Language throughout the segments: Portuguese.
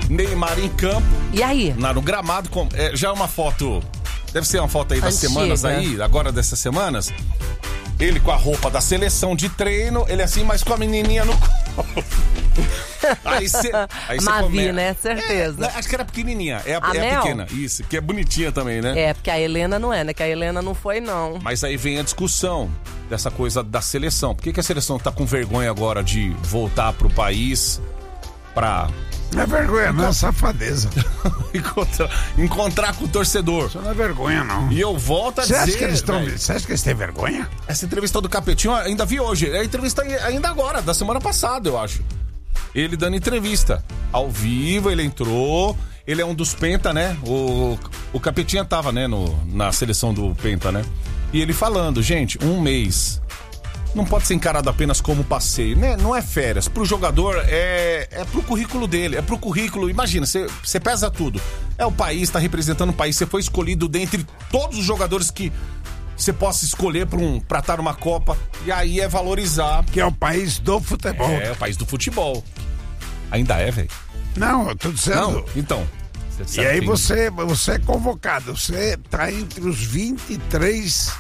Neymar em campo. E aí? No gramado, já é uma foto, deve ser uma foto aí das Antiga. semanas aí, agora dessas semanas. Ele com a roupa da seleção de treino, ele assim, mas com a menininha no colo. Aí você Mavi, né? Certeza. Acho que era pequenininha. É a Mel? pequena, isso. Que é bonitinha também, né? É, porque a Helena não é, né? Que a Helena não foi, não. Mas aí vem a discussão dessa coisa da seleção. Por que a seleção tá com vergonha agora de voltar pro país pra... Não é vergonha, não é safadeza. encontrar com o torcedor. Isso não é vergonha, não. E eu volto a Você dizer... Você acha que eles têm vergonha? Essa entrevista do Capetinho, ainda vi hoje. É a entrevista ainda agora, da semana passada, eu acho. Ele dando entrevista. Ao vivo, ele entrou. Ele é um dos Penta, né? O Capetinha tava, né? Na seleção do Penta, né? E ele falando, gente, um mês... Não pode ser encarado apenas como passeio, né? Não é férias. Pro jogador, é pro currículo dele, é pro currículo. Imagina, você pesa tudo. É o país, tá representando o país. Você foi escolhido dentre todos os jogadores que você possa escolher pra estar numa Copa. E aí é valorizar. Que é o país do futebol. É o país do futebol. Ainda é, velho? Não, eu tô dizendo. Não, então. E aí você é convocado. Você tá entre os 23...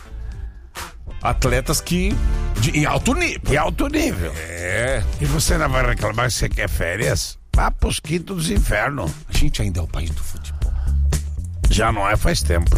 atletas que... em alto nível. De alto nível. É. E você não vai reclamar que você quer férias? Vá pros quintos dos infernos. A gente ainda é o país do futebol. Já não é faz tempo.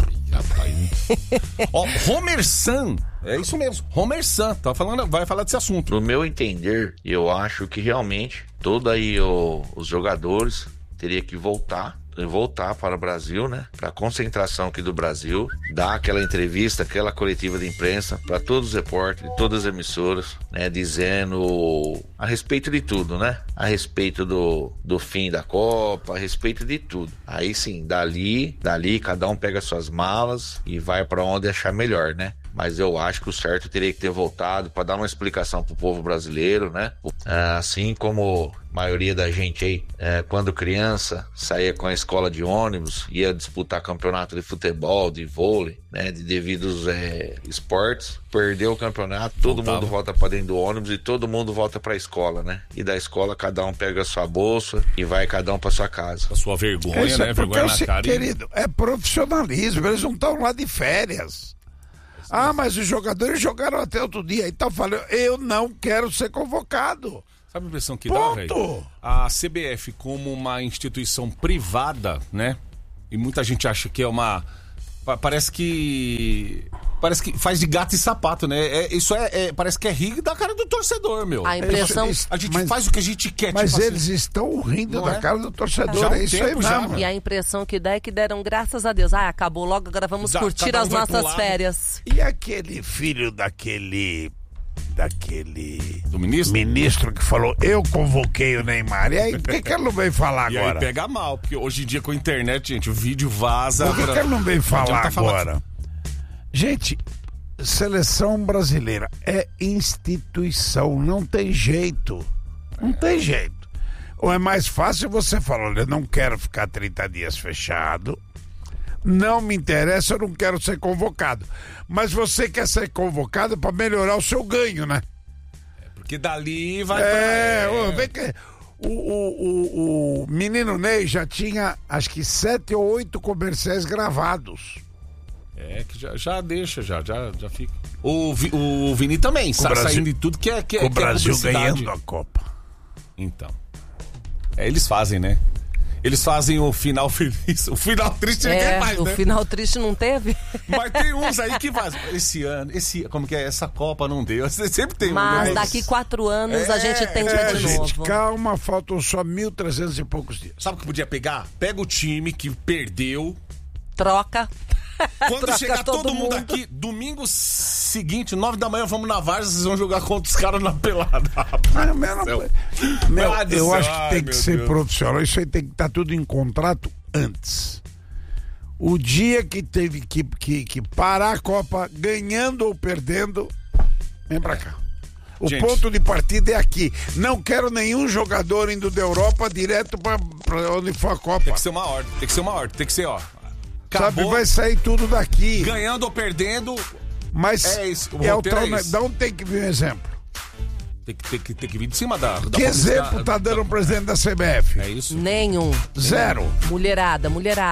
Ó, Homer San. É isso mesmo. Homer San. Vai falar desse assunto. No meu entender, eu acho que realmente todos aí os jogadores teriam que voltar para o Brasil, né? Para a concentração aqui do Brasil, dar aquela entrevista, aquela coletiva de imprensa para todos os repórteres, todas as emissoras, né? Dizendo a respeito de tudo, né? A respeito do fim da Copa, a respeito de tudo. Aí sim, dali, cada um pega suas malas e vai para onde achar melhor, né? Mas eu acho que o certo teria que ter voltado para dar uma explicação pro povo brasileiro, né? Assim como a maioria da gente aí, quando criança, saía com a escola de ônibus, ia disputar campeonato de futebol, de vôlei, né? De devidos esportes, perdeu o campeonato, todo mundo volta para dentro do ônibus e todo mundo volta para a escola, né? E da escola cada um pega a sua bolsa e vai cada um para sua casa. A sua vergonha, né? Vergonha na cara. Querido, é profissionalismo, eles não estão lá de férias. Mas os jogadores jogaram até outro dia. Então falou, eu não quero ser convocado. Sabe a impressão que dá, velho? A CBF, como uma instituição privada, né? E muita gente acha que é uma... Parece que faz de gato e sapato, né? Parece que é rir da cara do torcedor, meu. A impressão... A gente faz o que a gente quer. Mas tipo eles estão rindo da cara do torcedor. Já é isso aí mesmo. E a impressão que dá é que deram graças a Deus. Acabou logo, agora vamos curtir as nossas férias. E aquele filho daquele do ministro? Ministro que falou, eu convoquei o Neymar. E aí, por que ele não veio falar e agora? Aí pega mal, porque hoje em dia com a internet, gente, o vídeo vaza. Por que ele não veio falar agora? Gente, seleção brasileira é instituição, não tem jeito. Não tem jeito. Ou é mais fácil você falar, olha, eu não quero ficar 30 dias fechado, não me interessa, eu não quero ser convocado. Mas você quer ser convocado para melhorar o seu ganho, né? Porque dali vai... Vem que o menino Ney já tinha, acho que 7 ou 8 comerciais gravados. Que já deixa, já fica. O Vini também, saindo de tudo que é o Brasil ganhando a Copa. Então. Eles fazem, né? Eles fazem o final feliz. O final triste ninguém faz, né? O final triste não teve. Mas tem uns aí que fazem. Esse ano, como que é? Essa Copa não deu. Sempre tem Mas daqui 4 anos a gente tem que de novo. Gente, calma, faltam só 1.300 e poucos dias. Sabe o que podia pegar? Pega o time que perdeu. Troca. Quando chegar todo mundo aqui, domingo seguinte, 9 da manhã, vamos na Várzea, vocês vão jogar contra os caras na pelada. Eu acho que tem que ser profissional. Isso aí tem que estar tudo em contrato antes. O dia que teve que parar a Copa, ganhando ou perdendo, vem pra cá. O ponto de partida é aqui. Não quero nenhum jogador indo da Europa direto pra onde for a Copa. Tem que ser uma ordem, tem que ser, ó. Acabou. Sabe, vai sair tudo daqui. Ganhando ou perdendo. Mas é isso. o tal, dá um tem que ver um exemplo. Tem que vir de cima da que exemplo tá dando o presidente da CBF? É isso? Nenhum. Zero. Mulherada.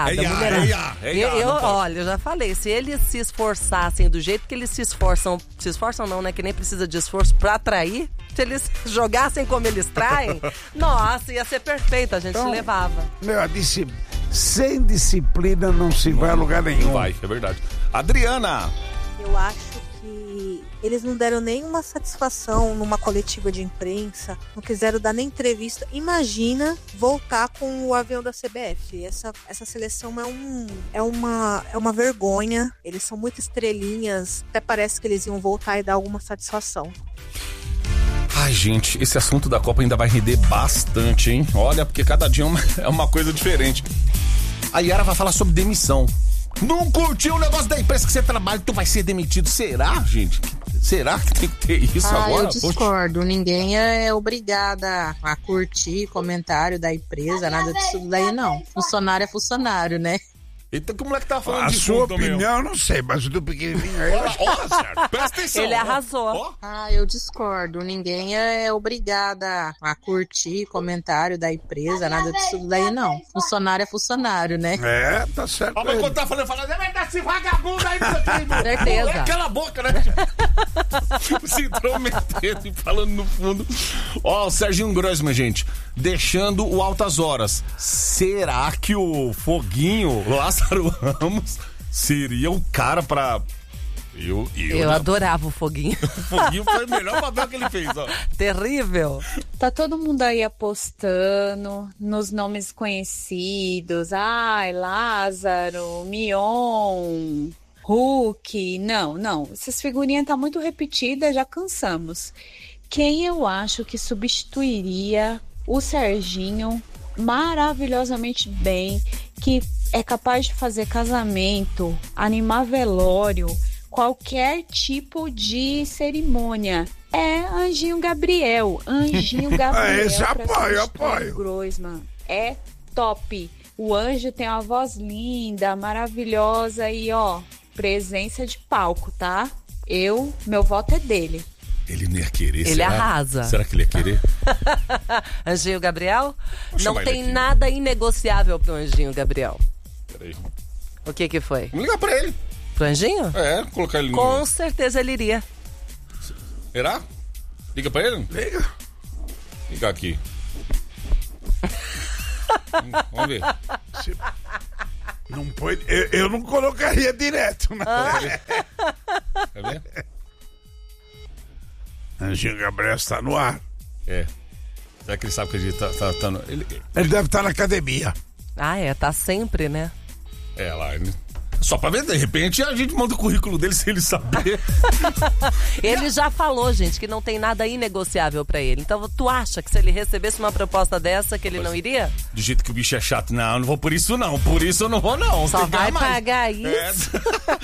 Olha, eu já falei, se eles se esforçassem do jeito que eles se esforçam não, né, que nem precisa de esforço pra atrair, se eles jogassem como eles traem, nossa, ia ser perfeito, a gente levava. Sem disciplina não se vai a lugar nenhum. Não vai, é verdade. Adriana! Eu acho que eles não deram nenhuma satisfação numa coletiva de imprensa, não quiseram dar nem entrevista. Imagina voltar com o avião da CBF. Essa seleção é uma vergonha. Eles são muito estrelinhas. Até parece que eles iam voltar e dar alguma satisfação. Ai, gente, esse assunto da Copa ainda vai render bastante, hein? Olha, porque cada dia é uma coisa diferente. A Yara vai falar sobre demissão. Não curtiu o negócio da empresa que você trabalha, tu vai ser demitido. Será, gente? Será que tem que ter isso agora? Eu discordo. Poxa. Ninguém é obrigada a curtir comentário da empresa, nada disso daí, não. Funcionário é funcionário, né? Eita, que o moleque tá falando a sua opinião, eu não sei, mas o do pequenininho aí... Olha, presta atenção. Ele arrasou. Eu discordo. Ninguém é obrigada a curtir comentário da empresa, nada disso daí, não. Funcionário é funcionário, né? É, tá certo. Mas quando tá falando, é verdade, esse vagabundo aí, certeza. Aquela boca, né? Se intrometendo e falando no fundo. Ó, o Serginho Grossman, gente, deixando o Altas Horas. Será que o Foguinho, Lázaro Ramos, seria o cara pra... Eu adorava o Foguinho. O Foguinho foi o melhor papel que ele fez, ó. Terrível. Tá todo mundo aí apostando nos nomes conhecidos. Ai, Lázaro, Mion, Hulk. Não. Essas figurinhas tá muito repetidas, já cansamos. Quem eu acho que substituiria o Serginho maravilhosamente bem, que é capaz de fazer casamento, animar velório, qualquer tipo de cerimônia, é Anjinho Gabriel. Esse apoio. Grossman é top. O Anjo tem uma voz linda, maravilhosa e, ó, presença de palco, tá? Meu voto é dele. Ele não ia querer, Ele arrasa. Será que ele ia querer? Anjinho Gabriel? Não tem nada inegociável pro Anjinho Gabriel. Peraí. O que foi? Vamos ligar pra ele. Pro Anjinho? É, colocar ele no... Com certeza ele iria. Será? Liga pra ele? Liga. Liga aqui. Vamos ver. Não pode... eu não colocaria direto, né? Quer ver? Anjinho Gabriel está no ar. É. Será que ele sabe que a gente tá no... Ele deve estar na academia. Tá sempre, né? É, lá... Só pra ver, de repente, a gente manda o currículo dele sem ele saber. Ele já falou, gente, que não tem nada inegociável pra ele. Então, tu acha que se ele recebesse uma proposta dessa, que ele não iria? Do jeito que o bicho é chato. Não vou por isso, não. Por isso eu não vou, não. Só vai pagar isso?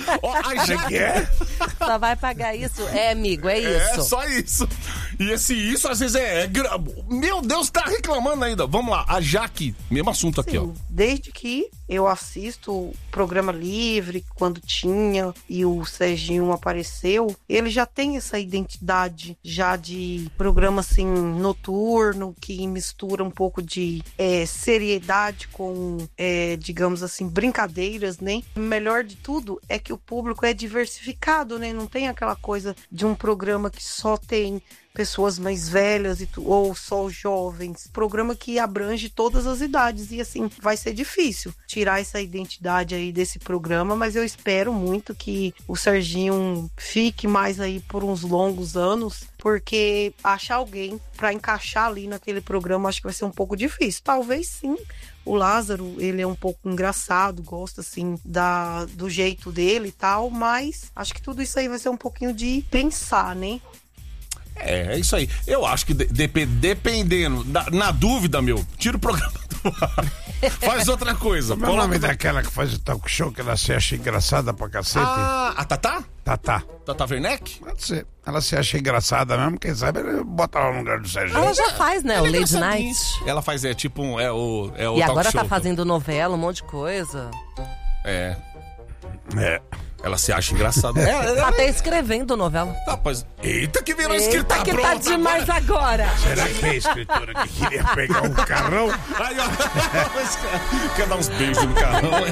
Só vai pagar isso? É, amigo, é isso. É, só isso. E isso, às vezes, Meu Deus, tá reclamando ainda. Vamos lá, a Jaque, mesmo assunto aqui, ó. Desde que eu assisto o Programa Livre, quando tinha, e o Serginho apareceu, ele já tem essa identidade já de programa, assim, noturno, que mistura um pouco de seriedade com, digamos assim, brincadeiras, né? O melhor de tudo é que o público é diversificado, né? Não tem aquela coisa de um programa que só tem pessoas mais velhas ou só jovens. Programa que abrange todas as idades. E assim, vai ser difícil tirar essa identidade aí desse programa, mas eu espero muito que o Serginho fique mais aí por uns longos anos, porque achar alguém para encaixar ali naquele programa acho que vai ser um pouco difícil. Talvez sim. O Lázaro, ele é um pouco engraçado, gosta assim do jeito dele e tal, mas acho que tudo isso aí vai ser um pouquinho de pensar, né? É isso aí. Eu acho que dependendo, na dúvida, tira o programa do ar. Faz outra coisa. Como é o nome daquela que faz o talk show, que ela se acha engraçada pra cacete? A Tatá? Tatá Werneck? Pode ser. Ela se acha engraçada mesmo, quem sabe ele bota ela no lugar do Serginho. Ela já faz, né? O Lady Night. Ela faz, tipo o e agora tá fazendo novela, um monte de coisa. Ela se acha engraçada. Tá até escrevendo novela. Rapaz, eita que virou Eita escrita que pronta tá demais agora. Será que é a escritora que queria pegar um carrão? Aí, ó. Quer dar uns beijos no carrão,